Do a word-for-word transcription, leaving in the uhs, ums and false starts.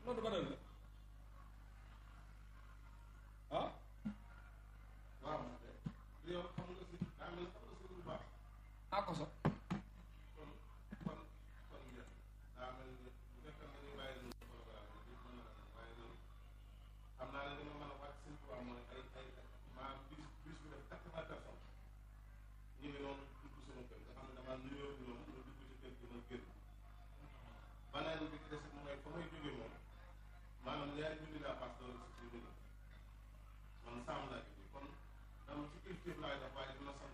noonu ba la ah. waaw yow xam nga si daa mel xam nga si lu baax. ah ko so. kon kon kon yéen daa mel ni bu fekkee ne ñu bàyyi leen programme bi mën na la waaye loolu xam naa ne dina mën a wàcc seen tubaab mooy ay ay maanaam bis bis bi def quatre-vingts personnes ñu ngi noonu dugg sama kër nga xam ne damaa nuyoo ñoom ñu dugg ci kër gi ma génn. banaan bi ci des mooy fa may jógee moom maanaam ñaari junni laa pass doole si si man sàmm laa jógee kon dama ci culture laay def waaye dina sax